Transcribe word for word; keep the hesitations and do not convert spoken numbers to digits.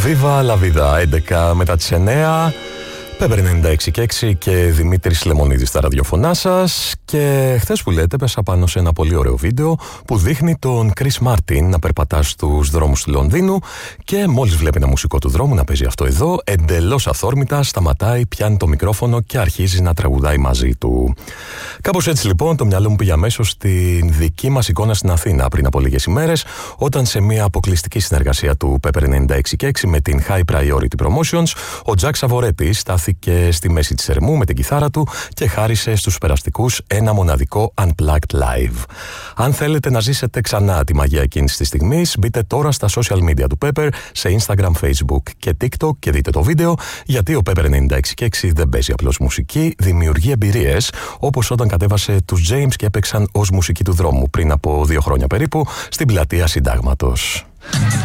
Viva la vida, έντεκα μετά τις εννέα. Πέπερ ενενήντα έξι και έξι και Δημήτρης Λεμονίδης στα ραδιοφωνά σας. Και χθες που λέτε πέσα πάνω σε ένα πολύ ωραίο βίντεο που δείχνει τον Chris Martin να περπατά στους δρόμους του Λονδίνου και μόλις βλέπει ένα μουσικό του δρόμου να παίζει αυτό εδώ, εντελώς αθόρμητα σταματάει, πιάνει το μικρόφωνο και αρχίζει να τραγουδάει μαζί του. Κάπως έτσι λοιπόν το μυαλό μου πήγε αμέσως στην δική μας εικόνα στην Αθήνα πριν από λίγες ημέρες, όταν σε μια αποκλειστική συνεργασία του Pepper ενενήντα έξι και έξι με την High Priority Promotions, ο Τζακ Σαβορέτης στάθηκε στη μέση της ερμού με την κιθάρα του και χάρισε στους περαστικούς ένα μοναδικό Unplugged Live. Αν θέλετε να ζήσετε ξανά τη μαγεία εκείνης της στιγμής, μπείτε τώρα στα social media του Pepper, σε Instagram, Facebook και TikTok και δείτε το βίντεο, γιατί ο Pepper ενενήντα έξι και έξι δεν παίζει απλώς μουσική, δημιουργεί εμπειρίες, όπως όταν κατέβασε τους James και έπαιξαν ως μουσική του δρόμου πριν από δύο χρόνια περίπου στην πλατεία Συντάγματος.